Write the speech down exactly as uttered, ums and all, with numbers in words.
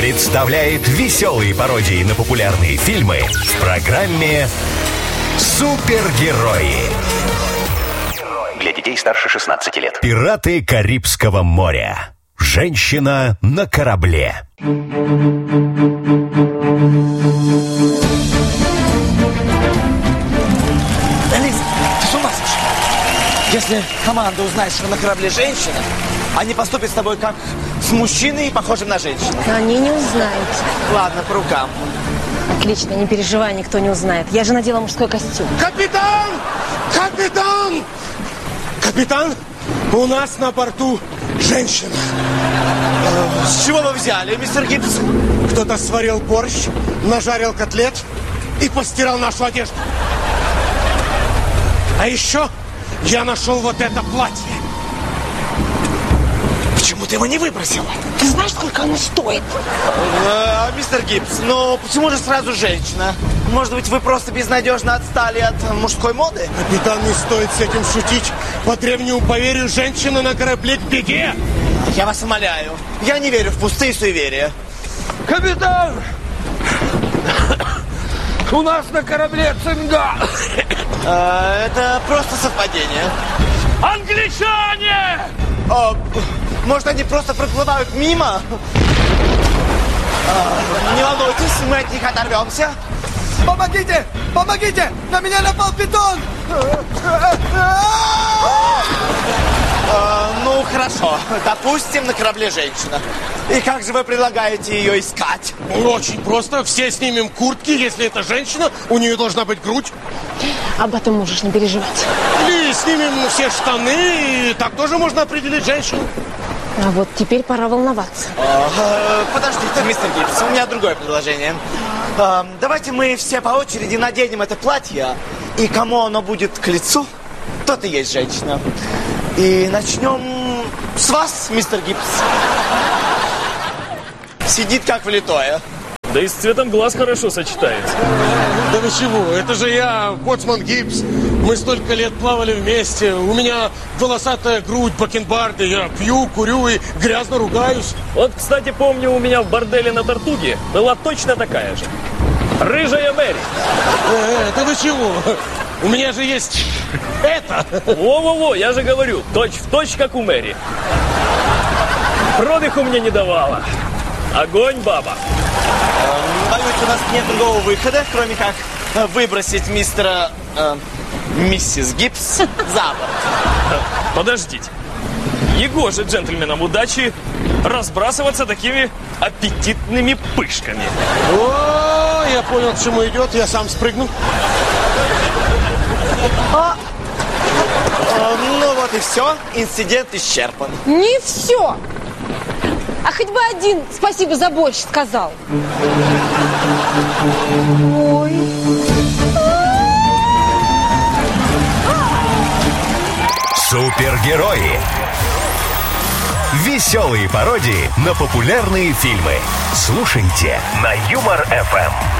представляет веселые пародии на популярные фильмы в программе «Супергерои». Для детей старше шестнадцати лет. Пираты Карибского моря. Женщина на корабле. Алиса, ты с ума сошла? Если команда узнает, что на корабле женщина, они поступят с тобой как с мужчиной, похожим на женщину. Они не узнают. Ладно, по рукам. Отлично, не переживай, никто не узнает. Я же надела мужской костюм. Капитан! Капитан! Капитан, у нас на борту женщина. С чего вы взяли, мистер Гибс? Кто-то сварил борщ, нажарил котлет и постирал нашу одежду. А еще я нашел вот это платье. Почему ты его не выбросил? Ты знаешь, сколько оно стоит? Э, мистер Гибс, ну почему же сразу женщина? Может быть, вы просто безнадежно отстали от мужской моды? Капитан, не стоит с этим шутить. По древнему поверью, женщина на корабле к беде. Я вас умоляю, я не верю в пустые суеверия. Капитан! У нас на корабле цинга! Э, это просто совпадение. Англичане! О, может, они просто проплывают мимо? А, не волнуйтесь, мы от них оторвемся. Помогите! Помогите! На меня напал питон! А, ну, хорошо. Допустим, на корабле женщина. И как же вы предлагаете ее искать? Ну, очень просто. Все снимем куртки. Если это женщина, у нее должна быть грудь. Об этом можешь не переживать. Или снимем все штаны, и так тоже можно определить женщину. А вот теперь пора волноваться. А, подождите, мистер Гибс, у меня другое предложение. А, давайте мы все по очереди наденем это платье, и кому оно будет к лицу, тот и есть женщина. И начнем с вас, мистер Гибс. Сидит как влитое. Да и с цветом глаз хорошо сочетается. Да вы чего? Это же я, боцман Гибс. Мы столько лет плавали вместе. У меня волосатая грудь, бакенбарды. Я пью, курю и грязно ругаюсь. Вот, кстати, помню, у меня в борделе на Тартуге была точно такая же. Рыжая Мэри. Э, это вы чего? У меня же есть это. Во-во-во, я же говорю, точь в точь, как у Мэри. Продыху мне не давала. Огонь, баба. Боюсь, у нас нет другого выхода, кроме как выбросить мистера... Э, миссис Гибс за борт. Подождите. Негоже джентльменам удачи разбрасываться такими аппетитными пышками. О, я понял, к чему идет. Я сам спрыгну. А, а, ну вот и все. Инцидент исчерпан. Не все. А хоть бы один спасибо за борщ сказал. Ой. Супергерои. Веселые пародии на популярные фильмы. Слушайте на Юмор эф эм.